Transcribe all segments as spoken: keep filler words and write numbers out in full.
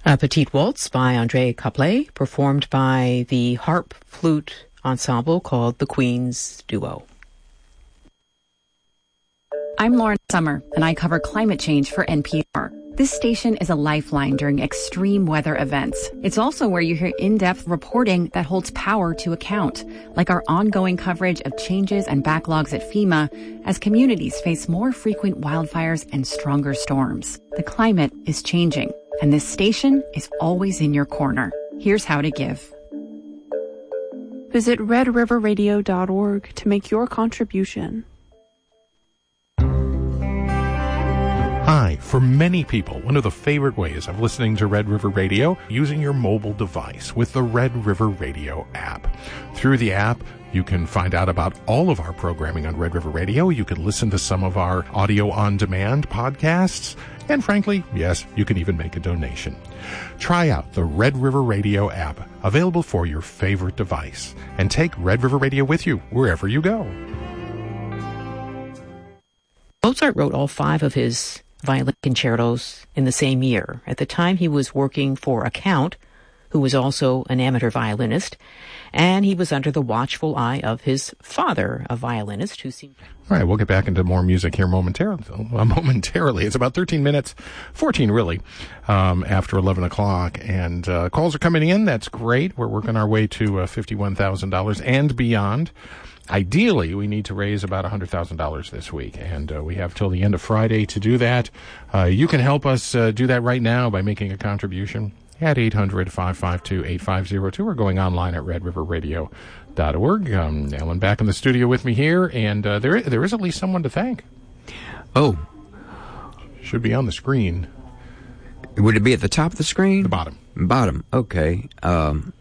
A Petite Waltz by André Caplet, performed by the harp flute ensemble called the Queen's Duo. I'm Lauren Summer, and I cover climate change for N P R. This station is a lifeline during extreme weather events. It's also where you hear in-depth reporting that holds power to account, like our ongoing coverage of changes and backlogs at FEMA as communities face more frequent wildfires and stronger storms. The climate is changing, and this station is always in your corner. Here's how to give. Visit red river radio dot org to make your contribution. Hi, for many people, one of the favorite ways of listening to Red River Radio, using your mobile device with the Red River Radio app. Through the app, you can find out about all of our programming on Red River Radio. You can listen to some of our audio-on-demand podcasts. And frankly, yes, you can even make a donation. Try out the Red River Radio app, available for your favorite device. And take Red River Radio with you wherever you go. Mozart wrote all five of his violin concertos in the same year. At the time, he was working for a count who was also an amateur violinist, and he was under the watchful eye of his father, a violinist who seemed... All right, we'll get back into more music here momentarily. Uh, momentarily. It's about thirteen minutes, fourteen really, um, after eleven o'clock, and uh, calls are coming in. That's great. We're working our way to uh, fifty-one thousand dollars and beyond. Ideally, we need to raise about one hundred thousand dollars this week, and uh, we have till the end of Friday to do that. Uh, you can help us uh, do that right now by making a contribution at eight hundred, five five two, eight five zero two or going online at red river radio dot org. Um, Ellen back in the studio with me here, and uh, there, there is at least someone to thank. Oh. Should be on the screen. Would it be at the top of the screen? The bottom. Bottom, okay. Um...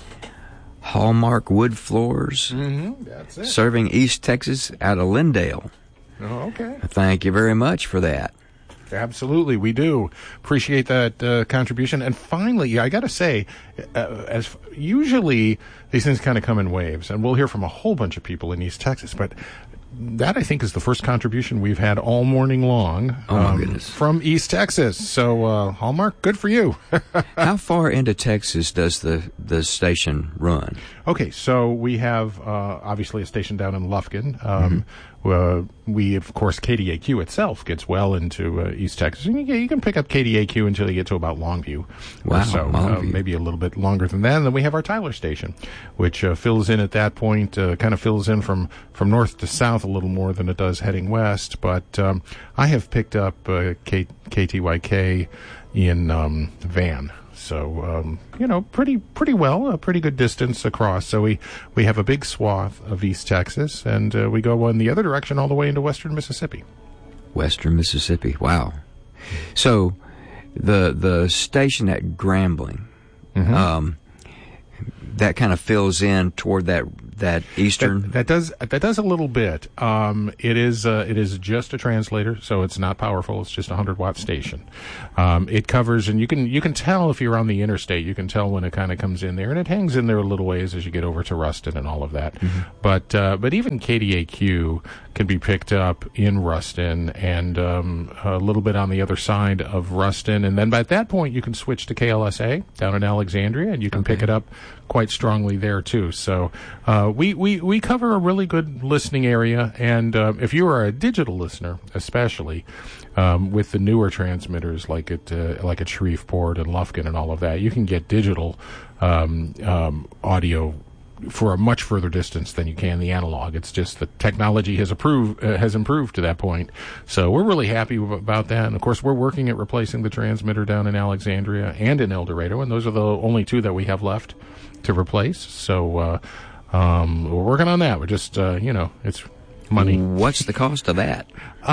Hallmark Wood Floors, mm-hmm, that's it. Serving East Texas out of Lindale. Oh, okay. Thank you very much for that. Absolutely, we do appreciate that uh, contribution. And finally, I got to say, uh, as usually these things kind of come in waves, and we'll hear from a whole bunch of people in East Texas, but that, I think, is the first contribution we've had all morning long oh, my um, goodness. from East Texas. So, uh, Hallmark, good for you. How far into Texas does the, the station run? Okay, so we have uh, obviously a station down in Lufkin. Um, mm-hmm. Uh, we, of course, K D A Q itself gets well into uh, East Texas. And you, you can pick up K D A Q until you get to about Longview. Wow, or so, Longview. Uh, maybe a little bit longer than that. And then we have our Tyler station, which uh, fills in at that point, uh, kind of fills in from, from north to south a little more than it does heading west. But um, I have picked up uh, K- KTYK in um, Van. So, um, you know, pretty pretty well, a pretty good distance across. So we, we have a big swath of East Texas, and uh, we go in the other direction all the way into western Mississippi. Western Mississippi, wow. So the the station at Grambling, mm-hmm. um, that kind of fills in toward that that eastern. That, that does that does a little bit. Um, it is uh, it is just a translator, so it's not powerful. It's just a hundred watt station. Um, it covers, and you can you can tell if you're on the interstate. You can tell when it kind of comes in there, and it hangs in there a little ways as you get over to Ruston and all of that. Mm-hmm. But uh, but even K D A Q can be picked up in Ruston and um, a little bit on the other side of Ruston, and then by that point you can switch to K L S A down in Alexandria, and you can okay. pick it up quite strongly there too. So uh, we, we we cover a really good listening area, and uh, if you are a digital listener, especially um, with the newer transmitters like at uh, like at Shreveport and Lufkin and all of that, you can get digital um, um, audio for a much further distance than you can the analog. It's just the technology has approved, uh, has improved to that point. So we're really happy about that. And of course, we're working at replacing the transmitter down in Alexandria and in El Dorado, and those are the only two that we have left to replace. So uh, um, we're working on that. We're just, uh, you know, it's money. What's the cost of that?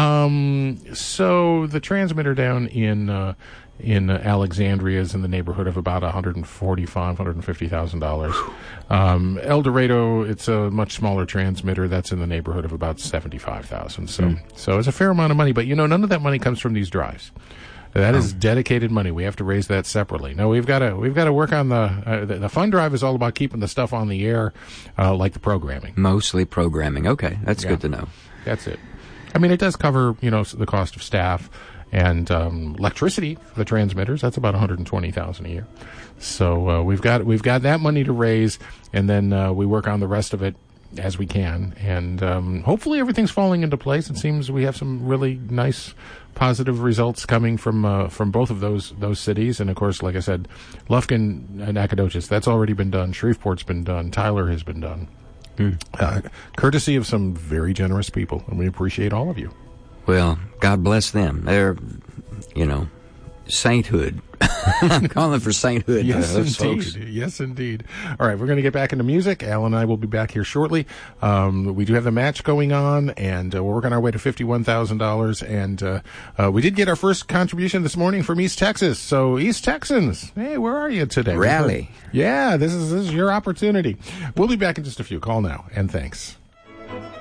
Um, so the transmitter down in uh, in uh, Alexandria is in the neighborhood of about one hundred forty-five thousand dollars, one hundred fifty thousand dollars. Um, El Dorado, it's a much smaller transmitter. That's in the neighborhood of about seventy-five thousand dollars. So, mm. so it's a fair amount of money. But, you know, none of that money comes from these drives. That is dedicated money. We have to raise that separately. No, we've got to we've got to work on the, uh, the the fund drive is all about keeping the stuff on the air, uh, like the programming. Mostly programming. Okay, that's yeah. good to know. That's it. I mean, it does cover, you know, the cost of staff And um, electricity for the transmitters, that's about one hundred twenty thousand dollars a year. So uh, we've got we've got that money to raise, and then uh, we work on the rest of it as we can. And um, hopefully everything's falling into place. It seems we have some really nice positive results coming from uh, from both of those those cities. And of course, like I said, Lufkin and Nacogdoches, that's already been done. Shreveport's been done. Tyler has been done. Mm. Uh, courtesy of some very generous people, and we appreciate all of you. Well, God bless them. They're, you know, sainthood. I'm calling for sainthood. Yes, uh, indeed. Folks. Yes, indeed. All right, we're going to get back into music. Al and I will be back here shortly. Um, we do have the match going on, and uh, we're working our way to fifty-one thousand dollars. And uh, uh, we did get our first contribution this morning from East Texas. So, East Texans, hey, where are you today? Rally. Yeah, this is this is your opportunity. We'll be back in just a few. Call now, and thanks.